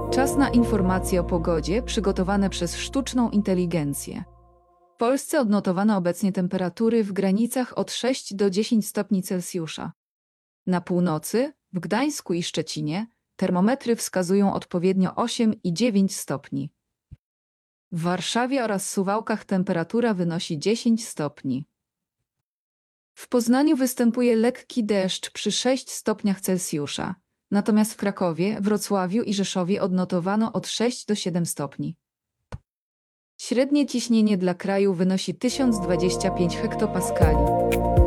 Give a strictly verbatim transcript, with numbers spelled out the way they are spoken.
Czas na informacje o pogodzie przygotowane przez sztuczną inteligencję. W Polsce odnotowano obecnie temperatury w granicach od sześć do dziesięciu stopni Celsjusza. Na północy, w Gdańsku i Szczecinie, termometry wskazują odpowiednio osiem i dziewięć stopni. W Warszawie oraz Suwałkach temperatura wynosi dziesięć stopni. W Poznaniu występuje lekki deszcz przy sześciu stopniach Celsjusza, natomiast w Krakowie, Wrocławiu i Rzeszowie odnotowano od sześciu do siedmiu stopni. Średnie ciśnienie dla kraju wynosi tysiąc dwadzieścia pięć hektopaskali.